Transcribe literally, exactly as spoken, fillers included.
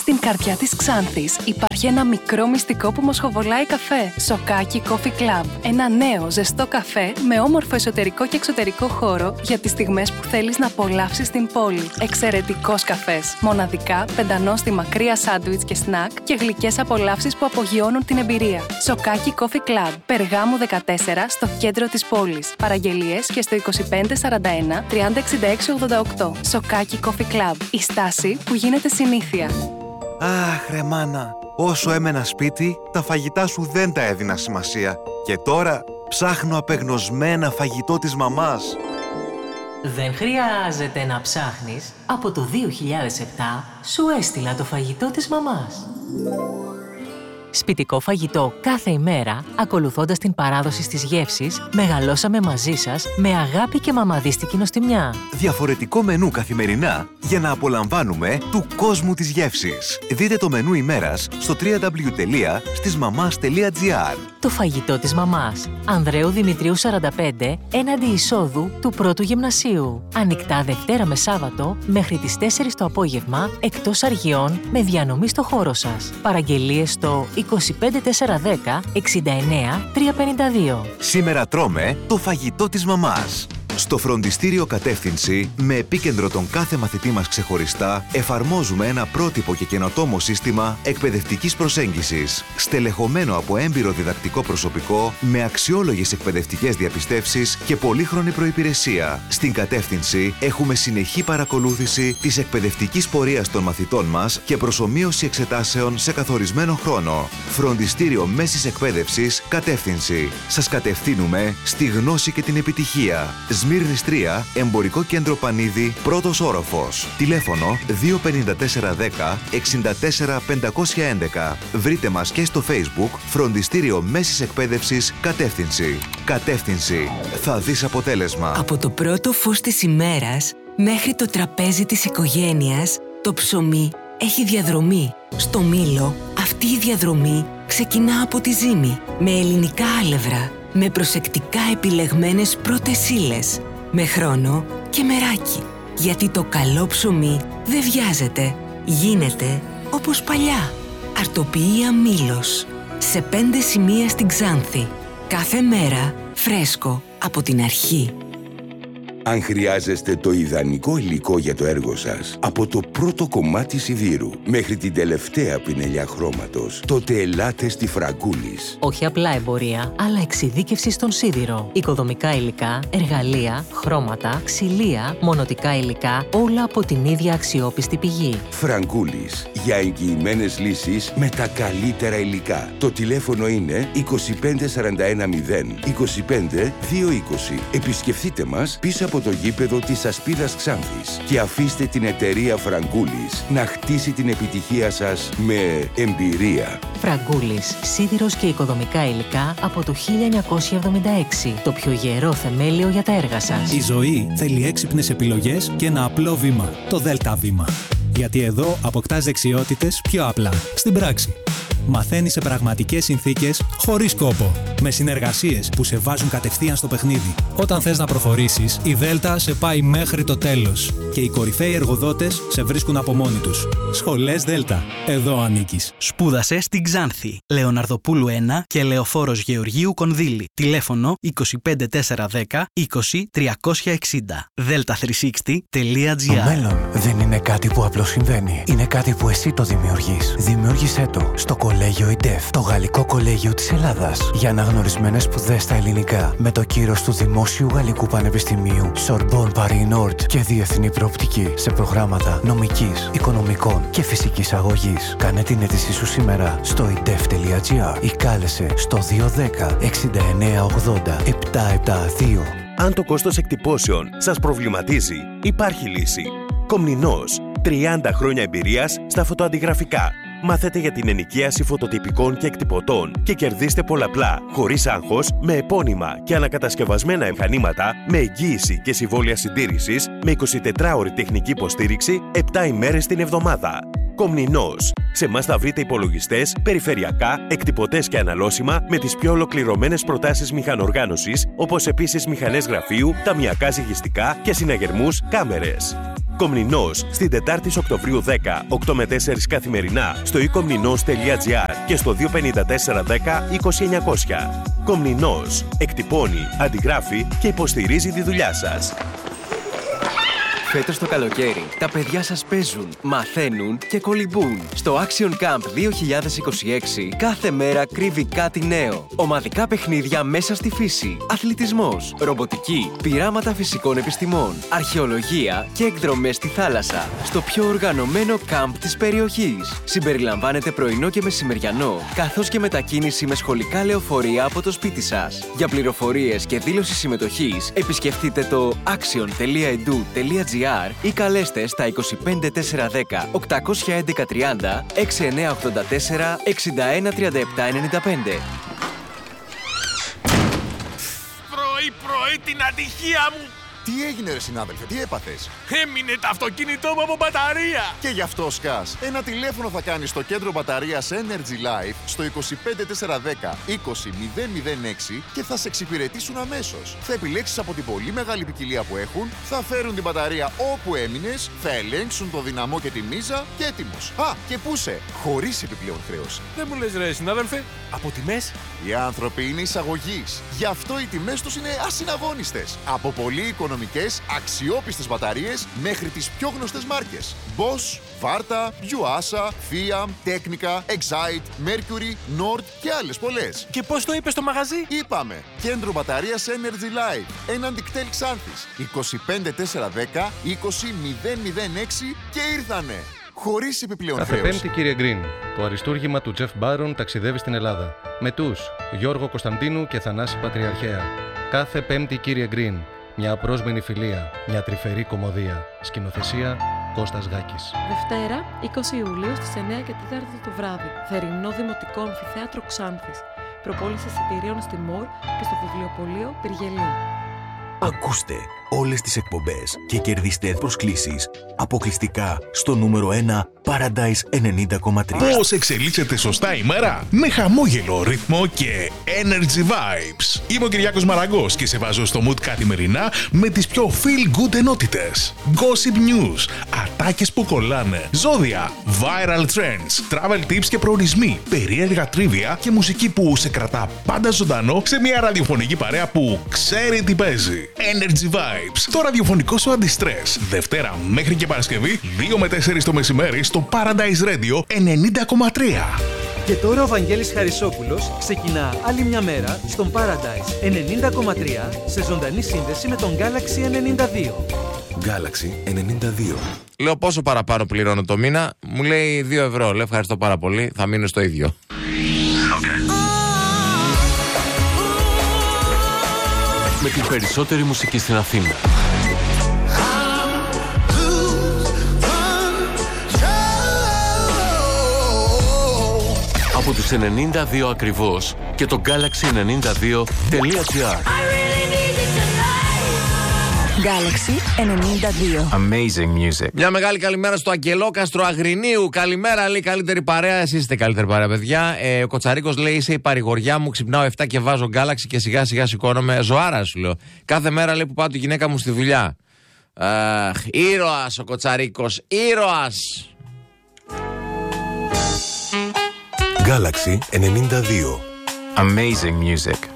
Στην καρδιά της Ξάνθης υπάρχει ένα μικρό μυστικό που μοσχοβολάει καφέ. Σοκάκι Coffee Club. Ένα νέο ζεστό καφέ με όμορφο εσωτερικό και εξωτερικό χώρο για τις στιγμές που θέλεις να απολαύσεις την πόλη. Εξαιρετικός καφές. Μοναδικά, πεντανόστιμα κρύα σάντουιτς και σνακ και γλυκές απολαύσεις που απογειώνουν την εμπειρία. Σοκάκι Coffee Club. Περγάμου δεκατέσσερα στο κέντρο της πόλης. Παραγγελίες και στο είκοσι πέντε σαράντα ένα τριάντα εξήντα έξι ογδόντα οκτώ. Σοκάκι Coffee Club. Η στάση που γίνεται συνήθεια. Αχ, ρε μάνα, όσο έμενα σπίτι, τα φαγητά σου δεν τα έδινα σημασία. Και τώρα ψάχνω απεγνωσμένα φαγητό της μαμάς. Δεν χρειάζεται να ψάχνεις. Από το δύο χιλιάδες επτά σου έστειλα το φαγητό της μαμάς. Σπιτικό φαγητό κάθε ημέρα, ακολουθώντας την παράδοση στις γεύσεις, μεγαλώσαμε μαζί σας με αγάπη και μαμαδίστικη νοστιμιά. Διαφορετικό μενού καθημερινά για να απολαμβάνουμε του κόσμου της γεύσης. Δείτε το μενού ημέρας στο double-u double-u double-u τελεία στισμαμάς τελεία τζι άρ. Το φαγητό της μαμάς. Ανδρέου Δημητρίου σαράντα πέντε, έναντι εισόδου του πρώτου γυμνασίου. Ανοιχτά Δευτέρα με Σάββατο μέχρι τις τέσσερις το απόγευμα, εκτός αργιών, με διανομή στο χώρο σας. Παραγγελίες στο είκοσι πέντε τετρακόσια δέκα εξήντα εννέα τριακόσια πενήντα δύο. Σήμερα τρώμε το φαγητό της μαμάς. Στο φροντιστήριο Κατεύθυνση, με επίκεντρο τον κάθε μαθητή μας ξεχωριστά, εφαρμόζουμε ένα πρότυπο και καινοτόμο σύστημα εκπαιδευτικής προσέγγισης, στελεχωμένο από έμπειρο διδακτικό προσωπικό, με αξιόλογες εκπαιδευτικές διαπιστεύσεις και πολύχρονη προϋπηρεσία. Στην Κατεύθυνση έχουμε συνεχή παρακολούθηση της εκπαιδευτικής πορείας των μαθητών μας και προσομοίωση εξετάσεων σε καθορισμένο χρόνο. Φροντιστήριο Μέσης Εκπαίδευσης Κατεύθυνση. Σας κατευθύνουμε στη γνώση και την επιτυχία. Σμύρνης τρία, Εμπορικό Κέντρο Πανίδη, πρώτος όροφος. Τηλέφωνο δύο πέντε τέσσερα ένα μηδέν έξι τέσσερα πέντε ένα ένα. Βρείτε μας και στο Facebook Φροντιστήριο Μέσης Εκπαίδευσης Κατεύθυνση. Κατεύθυνση. Θα δεις αποτέλεσμα. Από το πρώτο φως της ημέρας μέχρι το τραπέζι της οικογένειας, το ψωμί έχει διαδρομή. Στο Μήλο, αυτή η διαδρομή ξεκινά από τη ζύμη, με ελληνικά άλευρα, με προσεκτικά επιλεγμένες πρώτες ύλες, με χρόνο και μεράκι. Γιατί το καλό ψωμί δεν βιάζεται, γίνεται όπως παλιά. Αρτοποιία Μήλος, σε πέντε σημεία στην Ξάνθη. Κάθε μέρα φρέσκο από την αρχή. Αν χρειάζεστε το ιδανικό υλικό για το έργο σας, από το πρώτο κομμάτι σιδήρου μέχρι την τελευταία πινελιά χρώματος, τότε ελάτε στη Φραγκούλης. Όχι απλά εμπορία, αλλά εξειδίκευση στον σίδηρο. Οικοδομικά υλικά, εργαλεία, χρώματα, ξυλία, μονοτικά υλικά, όλα από την ίδια αξιόπιστη πηγή. Φραγκούλης, για εγγυημένες λύσεις με τα καλύτερα υλικά. Το τηλέφωνο είναι είκοσι πέντε σαράντα ένα μηδέν είκοσι πέντε δύο είκοσι. Επισκεφτείτε μας πίσω από το γήπεδο της Ασπίδας Ξάνθης και αφήστε την εταιρεία Φραγκούλης να χτίσει την επιτυχία σας με εμπειρία. Φραγκούλης, σίδηρος και οικοδομικά υλικά από το χίλια εννιακόσια εβδομήντα έξι. Το πιο γερό θεμέλιο για τα έργα σας. Η ζωή θέλει έξυπνες επιλογές και ένα απλό βήμα. Το Δέλτα Βήμα. Γιατί εδώ αποκτάς δεξιότητες πιο απλά, στην πράξη. Μαθαίνεις σε πραγματικές συνθήκες, χωρίς κόπο. Με συνεργασίες που σε βάζουν κατευθείαν στο παιχνίδι. Όταν θες να προχωρήσεις, η Δέλτα σε πάει μέχρι το τέλος. Και οι κορυφαίοι εργοδότες σε βρίσκουν από μόνοι τους. Σχολές Δέλτα. Εδώ ανήκεις. Σπούδασε στην Ξάνθη. Λεωναρδοπούλου ένα και Λεωφόρος Γεωργίου Κονδύλη. Τηλέφωνο είκοσι πέντε τετρακόσια δέκα είκοσι τριακόσια εξήντα. δέλτα τριακόσια εξήντα τελεία τζι άρ. Το μέλλον δεν είναι κάτι που απλώς συμβαίνει. Είναι κάτι που εσύ το δημιουργείς. Δημιούργησέ το στο Κολέγιο ΙΝΤΕΦ, το Γαλλικό Κολέγιο της Ελλάδας. Για αναγνωρισμένες σπουδές στα ελληνικά. Με το κύρος του Δημόσιου Γαλλικού Πανεπιστημίου, Sorbonne Paris Nord και διεθνή προοπτική σε προγράμματα νομικής, οικονομικών και φυσικής αγωγής. Κάνε την αίτησή σου σήμερα στο ιντεφ τελεία τζι άρ ή κάλεσε στο δύο ένα μηδέν εξήντα εννέα ογδόντα επτακόσια εβδομήντα δύο. Αν το κόστος εκτυπώσεων σας προβληματίζει, υπάρχει λύση. Κομνηνός. τριάντα χρόνια εμπειρίας στα φωτοαντιγραφικά. Μάθετε για την ενοικίαση φωτοτυπικών και εκτυπωτών και κερδίστε πολλαπλά, χωρίς άγχος, με επώνυμα και ανακατασκευασμένα μηχανήματα, με εγγύηση και συμβόλαια συντήρησης, με εικοσιτετράωρη τεχνική υποστήριξη, επτά ημέρες την εβδομάδα. Κομνηνός. Σε εμάς θα βρείτε υπολογιστές, περιφερειακά, εκτυπωτές και αναλώσιμα με τις πιο ολοκληρωμένες προτάσεις μηχανοργάνωσης, όπως επίσης μηχανές γραφείου, ταμιακά ζυγιστικά και συναγερμούς κάμερες. Κομνηνός, στην Τετάρτη Οκτωβρίου δέκα, οκτώ με τέσσερα καθημερινά, στο e komninos τελεία gr και στο δύο πέντε τέσσερα δέκα είκοσι εννιακόσια. Κομνηνός, εκτυπώνει, αντιγράφει και υποστηρίζει τη δουλειά σας. Φέτος το καλοκαίρι, τα παιδιά σας παίζουν, μαθαίνουν και κολυμπούν. Στο Action Camp δύο χιλιάδες είκοσι έξι, κάθε μέρα κρύβει κάτι νέο. Ομαδικά παιχνίδια μέσα στη φύση, αθλητισμός, ρομποτική, πειράματα φυσικών επιστημών, αρχαιολογία και εκδρομές στη θάλασσα. Στο πιο οργανωμένο κάμπ της περιοχής. Συμπεριλαμβάνεται πρωινό και μεσημεριανό, καθώς και μετακίνηση με σχολικά λεωφορεία από το σπίτι σας. Για πληροφορίες και δήλωση συμμετοχής, επισκεφτείτε το action τελεία e d u τελεία g r ή καλέστε στα είκοσι πέντε τέσσερα δέκα οκτακόσια έντεκα τριάντα εξήντα εννέα ογδόντα τέσσερα εξήντα ένα τριάντα επτά ενενήντα πέντε. Πρωί-πρωί την ατυχία μου! Τι έγινε ρε συνάδελφε, τι έπαθες? Έμεινε το αυτοκίνητό μου από μπαταρία! Και γι' αυτό σκάς. Ένα τηλέφωνο θα κάνεις στο κέντρο μπαταρίας Energy Life στο είκοσι πέντε τέσσερα δέκα είκοσι μηδέν μηδέν έξι και θα σε εξυπηρετήσουν αμέσως. Θα επιλέξεις από την πολύ μεγάλη ποικιλία που έχουν, θα φέρουν την μπαταρία όπου έμεινες, θα ελέγξουν το δυναμό και τη μίζα και έτοιμος. Α, και πούσε, χωρίς επιπλέον χρέωση. Δεν μου λες ρε συνάδελφε, από τιμές? Οι άνθρωποι είναι εισαγωγής. Γι' αυτό οι τιμές τους είναι ασυναγώνιστες. Από πολύ οικονομικές, αξιόπιστες μπαταρίες μέχρι τις πιο γνωστές μάρκες. Bosch, Varta, Yuasa, Fiam, Technica, Excite, Mercury, Nord και άλλες πολλές. Και πώς το είπες στο μαγαζί? Είπαμε, κέντρο μπαταρίας Energy Life, έναντι κτέλ Ξάνθης, είκοσι πέντε τέσσερα δέκα είκοσι μηδέν μηδέν έξι και ήρθανε. Χωρίς επιπλέον Κάθε χρέωση. Πέμπτη, κύριε Γκριν, το αριστούργημα του Τζεφ Μπάρον ταξιδεύει στην Ελλάδα. Με τους Γιώργο Κωνσταντίνου και Θανάση Πατριαρχαία. Κάθε Πέμπτη, κύριε Γκριν, μια απρόσμενη φιλία, μια τρυφερή κωμωδία. Σκηνοθεσία Κώστας Γάκης. Δευτέρα, είκοσι Ιουλίου στις εννέα και τέσσερα το βράδυ. Θερινό Δημοτικό Αμφιθέατρο Ξάνθης. Προπόληση εισιτηρίων στη ΜΟΡ και στο βιβλιοπωλείο Πυργελή. Ακούστε όλες τις εκπομπές και κερδίστε προσκλήσεις αποκλειστικά στο νούμερο ένα Paradise ενενήντα κόμμα τρία. Πώς εξελίσσεται σωστά η μέρα? Με χαμόγελο, ρυθμό και energy vibes. Είμαι ο Κυριάκος Μαραγκός και σε βάζω στο mood καθημερινά με τις πιο feel good ενότητες. Gossip news, ατάκες που κολλάνε, ζώδια, viral trends, travel tips και προορισμοί, περίεργα τρίβια και μουσική που σε κρατά πάντα ζωντανό σε μια ραδιοφωνική παρέα που ξέρει τι παίζει. Energy Vibes, το ραδιοφωνικό σου αντιστρες. Δευτέρα μέχρι και Παρασκευή, δύο με τέσσερα το μεσημέρι στο Paradise Radio ενενήντα κόμμα τρία. Και τώρα ο Βαγγέλης Χαρισόπουλος ξεκινά άλλη μια μέρα στον Paradise ενενήντα κόμμα τρία σε ζωντανή σύνδεση με τον Galaxy ενενήντα δύο. Galaxy ενενήντα δύο. Λέω πόσο παραπάνω πληρώνω το μήνα, μου λέει δύο ευρώ. Λέω ευχαριστώ πάρα πολύ, θα μείνω στο ίδιο. Okay. Με την περισσότερη μουσική στην Αθήνα. Από τους ενενήντα δύο ακριβώς και το Galaxy ενενήντα δύο τελεία gr. Galaxy ενενήντα δύο. Amazing music. Μια μεγάλη καλημέρα στο Αγγελόκαστρο Αγρινίου. Καλημέρα, λέει, καλύτερη παρέα. Εσείς είστε καλύτερη παρέα, παιδιά. Ε, ο Κοτσαρίκος λέει: είσαι η παρηγοριά μου. Ξυπνάω εφτά και βάζω Galaxy και σιγά σιγά σηκώνομαι. Ζωάρα, σου λέω. Κάθε μέρα, λέει, που πάω τη γυναίκα μου στη δουλειά. Αχ, ήρωας ο Κοτσαρίκος. Ήρωας. Galaxy ενενήντα δύο. Amazing music.